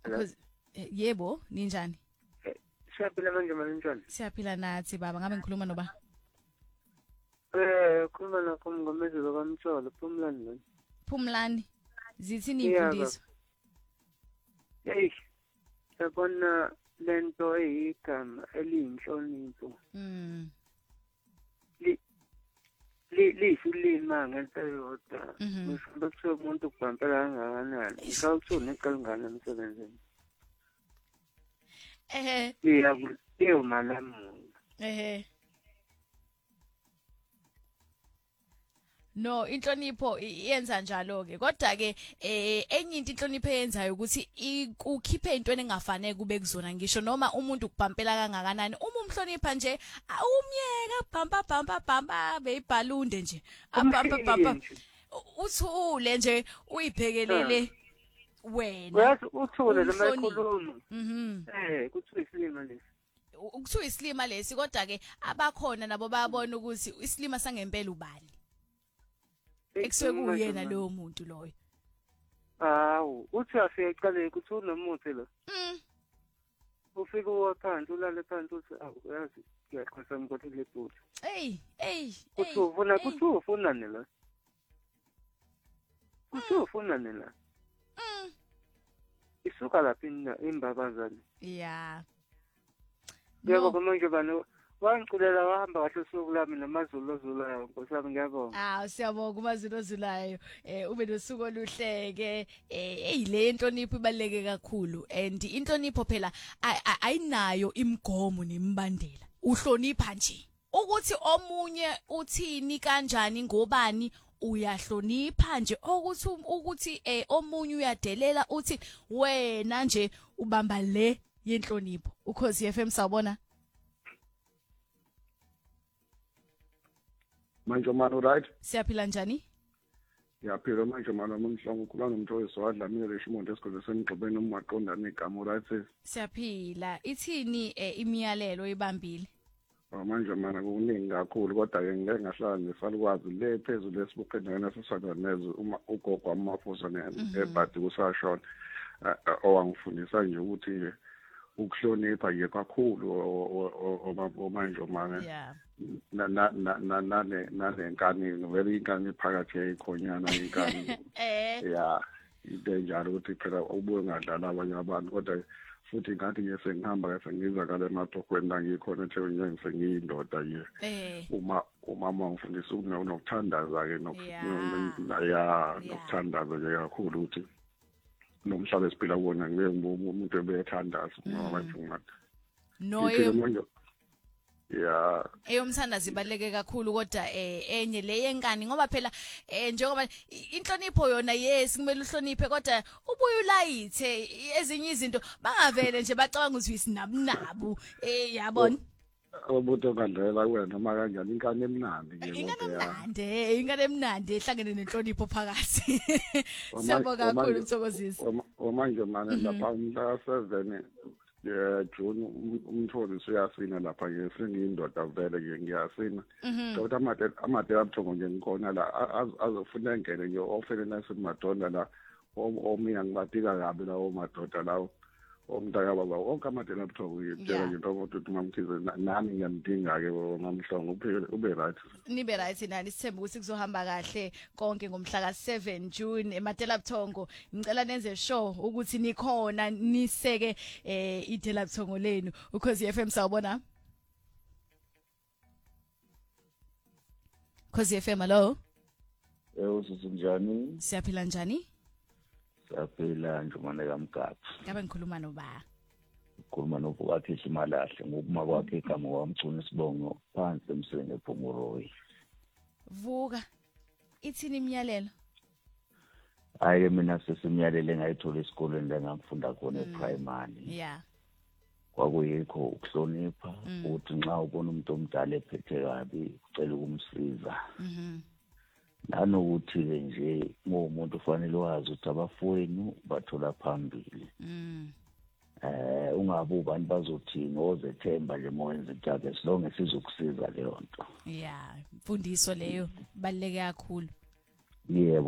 because yebo ninjani? Siyaphila manje njani? Siyaphila nathi baba, ngabe ngikhuluma noba? Khuluma nakho ngomezelo kaMtholo, Phumlani lo. Phumlani. Zithini imfundiso? Hey. Yabona lento eyigama eliyinhlonipho. Lisilima ngempela ngisho kuthiwa umuntu kubhampela kangakanani ngawuthuni neqalingana emsebenzini malamu no inhlonipho iyenza njalo ke kodwa ke enye into inhlonipho eyenzayo ukuthi ukukhiphe into engafanele kube kuzona ngisho noma umuntu ukubhampela kangakanani uma umhlonipha nje umyeka bhamba beyibhalunde nje bhamba uthule nje uyibhekelele wena yazi uthule lemakhulumo kuthiwa isilima lesi ukuthiwa isilima lesi kodwa ke abakhona nabo bayabona ukuthi isilima sangempela ubani ekusuke kuyena lowo muntu loyo. Hawu, uthi afike kuthi unomuthi lo. Ufike uwaphansi ulale phansi uthi yazi ngiyaqhasa ngikhothi le bhuti. Kuthi ufuna nini la? Kuthi ufuna nini la? Isuka lapha imbabazane. Yeah. Yebo manje bani wangiculela wahamba kahle usuku lami namazulu ozulayo nkosami ngiyabonga. Siyabonga umazulu ozulayo ube nosuku oluhleke le inhlonipho ibaleke kakhulu and inhlonipho phela ayinayo imigomo nemibandela uhlonipha nje ukuthi omunye uthini kanjani ngobani uyahlonipha nje ukuthi omunye uyadelela uthi wena nje ubamba le yenhlonipho Ukhozi FM sawubona manje manje right siyaphila njani yaphila manje manje umhlanga ukhulana nomthoyiso wadlamile leshimonto esikhole semgqibeni umaqonda negama right siyaphila ithini imiyalelo ibambile manje mana kuningi kakhulu kodwa ke ngeke ngahlala ngesalukwazi le phezulu lesibukhenene nasesanganeze uma ugogo amafusa nebhadi kusashona owangifundisa nje ukuthi nje ukuhlonipha nje kakhulu omanje mana nale nkani vele inkani phakathi yekhonyana inkani ya into enjalo ukuthi phela ubuye ngadlala abanye abantu kodwa futhi ngathi nje sengihamba ke sengiza kale emadokweni la ngikhona ethe nje sengiyindoda nje umama ngifundisa ukuthandaza ke nokuthandaza nje kakhulu ukuthi nomhlaba esiphila kuwona ngeke umuntu ebethandaza ngoba ngathi no yeah eyomthandazi ibaleke kakhulu kodwa enye le yenkani ngoba phela njengoba inhlonipho yona yes kumele uhloniphe kodwa ubuye ulayithe ezinye izinto bangavele nje bacabanga ukuthi isinabunabu yabona umuntu okandlela wena noma kanjani inkani emnandi nje ingane emnandi ehlangene nenhlonipho phakathi siyabonga kakhulu Mthokozisi manje manje lapha umhla 7 June umtholi siyasina lapha ke sengiyindoda vele ke ngiyasina kodwa amadela abuthongo nje ngikhona la azofuna engene nje ofele nasemadonda la omina ngibatika kabi lawo madoda lawo omntaka baba wonke amadela abuthongo yitshela nje ukuthi mamthize nami ngiyamdinga ke ngamhlongo ube right nibe right nani sithemba ukuthi kuzohamba kahle konke ngomhla ka7 June emadela abuthongo ngicela nenze show ukuthi nikhona niseke idela abuthongo lenu Ukhozi FM sawubona Ukhozi FM hello usinjani siyaphila njani siyaphila njomane kaMgaphi ngabe ngikhuluma noba ukhuluma noVukakhe Simalahle ngokuma kwakhe igama wamgcuna isibongo phansi emsweni ePhongoroyi Vuka ithini imiyalelo hayi mina sesimyalele ngayithola esikoleni la ngangifunda khona eprimary yeah kwakuyikho ukuhlonipha ukuthi nxa ubona umuntu omdala ephethe kabi ucela ukumsiza nanokuthi nje ngomuntu ufanele wazi ukuthi abafowenu bathola phambili ungabe ubani bazothini ozethemba nje moyenza ijabe silonge sizokusiza leyo nto yeah imfundiso leyo baleke kakhulu yebo